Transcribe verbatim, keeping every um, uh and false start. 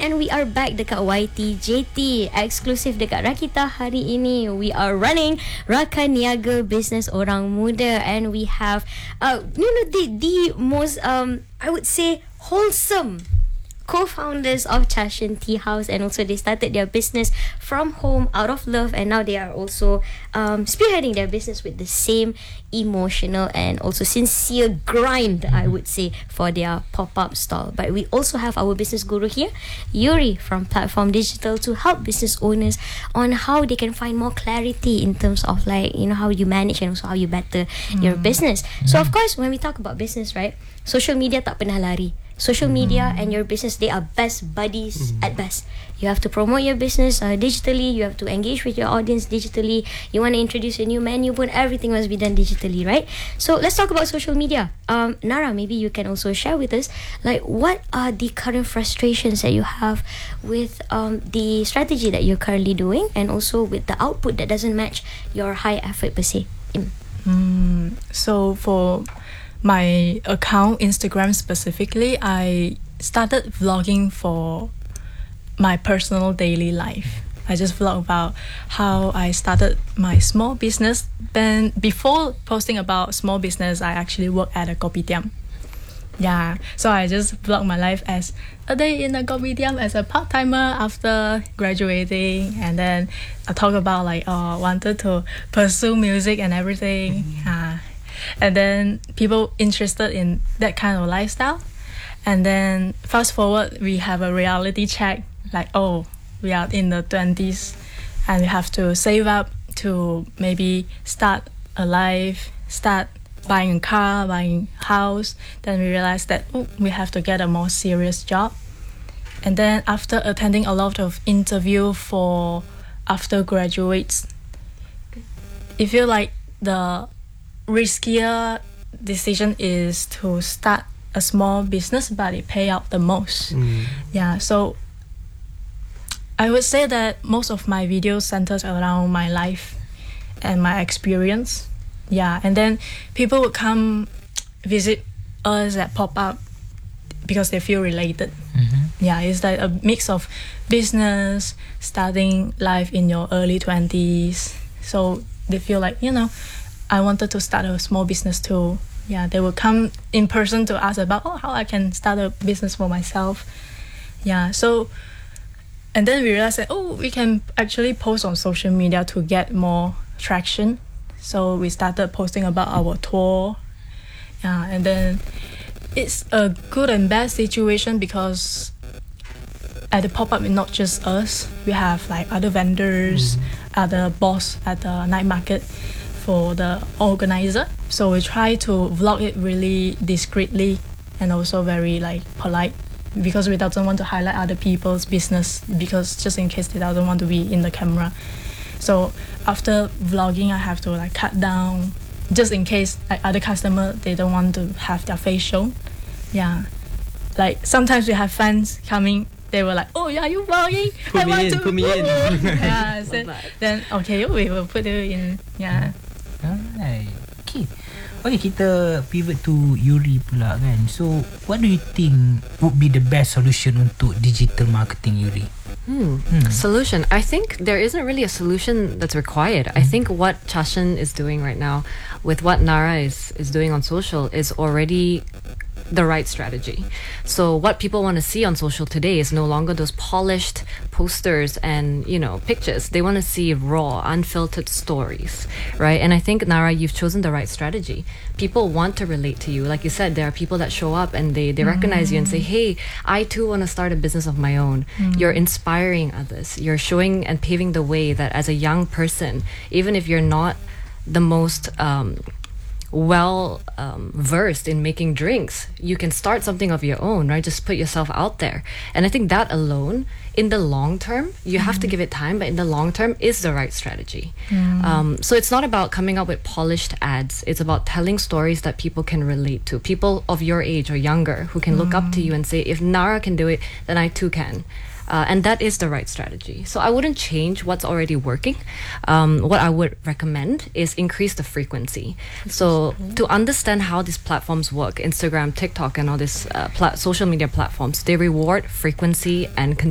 and we are back dekat Y T J T, eksklusif dekat Rakita hari ini. We are running Rakan Niaga Business Orang Muda, and we have uh, you know the the most um I would say wholesome co-founders of Chashin Tea House, and also they started their business from home out of love, and now they are also um, spearheading their business with the same emotional and also sincere grind, I would say, for their pop-up stall. But we also have our business guru here, Yuri from Platform Digital, to help business owners on how they can find more clarity in terms of, like, you know, how you manage and also how you better mm. your business. So of course, when we talk about business, right, social media tak pernah lari. Social media and your business, they are best buddies at best. You have to promote your business uh, digitally. You have to engage with your audience digitally. You want to introduce a new menu, but everything must be done digitally, right? So let's talk about social media. Um, Nara, maybe you can also share with us, like, what are the current frustrations that you have with um, the strategy that you're currently doing, and also with the output that doesn't match your high effort per se. Mm, so for my account, Instagram specifically, I started vlogging for my personal daily life. I just vlog about how I started my small business. Then before posting about small business, I actually worked at a kopitiam. Yeah, so I just vlog my life as a day in a kopitiam as a part-timer after graduating, and then I talk about, like, oh, I wanted to pursue music and everything. Uh, and then people interested in that kind of lifestyle. And then fast forward, we have a reality check, like, oh, we are in the twenties and we have to save up to maybe start a life, start buying a car, buying a house. Then we realized that, oh, we have to get a more serious job. And then after attending a lot of interview for after graduates, you feel like the riskier decision is to start a small business, but it pay out the most. Mm. Yeah, so I would say that most of my videos centers around my life and my experience. Yeah, and then people would come visit us at pop-up because they feel related. Mm-hmm. Yeah, it's like a mix of business, starting life in your early twenties. So they feel like, you know, I wanted to start a small business too. Yeah, they will come in person to ask about, oh, how I can start a business for myself. Yeah, so, and then we realized that, oh, we can actually post on social media to get more traction. So we started posting about our tour. Yeah, and then it's a good and bad situation because at the pop-up, it's not just us. We have, like, other vendors, mm-hmm. other boss at the night market for the organizer. So we try to vlog it really discreetly and also very, like, polite, because we don't want to highlight other people's business, because just in case they don't want to be in the camera. So after vlogging, I have to, like, cut down just in case, like, other customer, they don't want to have their face shown. Yeah, like sometimes we have fans coming, they were like, oh yeah, you vlogging? Put I me want in, to put me in. Yeah, so then okay, we will put you in. Yeah. Alright. Okay. Okay, kita pivot to Yuri pula kan. So, what do you think would be the best solution untuk digital marketing, Yuri? Hmm. Hmm. Solution. I think there isn't really a solution that's required. I think what Chashin is doing right now with what Nara is, is doing on social is already the right strategy. So what people want to see on social today is no longer those polished posters and, you know, pictures. They want to see raw, unfiltered stories, right? And I think, Nara, you've chosen the right strategy. People want to relate to you. Like you said, there are people that show up and they, they mm. recognize you and say, hey, I too want to start a business of my own. Mm. You're inspiring others. You're showing and paving the way that as a young person, even if you're not the most um, well um, versed in making drinks, you can start something of your own, right? Just put yourself out there. And I think that alone, in the long term, you mm. have to give it time, but in the long term is the right strategy. Mm. Um, so it's not about coming up with polished ads. It's about telling stories that people can relate to. People of your age or younger who can mm. look up to you and say, if Nara can do it, then I too can. Uh, and that is the right strategy. So I wouldn't change what's already working. Um, what I would recommend is increase the frequency. So to understand how these platforms work, Instagram, TikTok, and all these uh, pla- social media platforms, they reward frequency and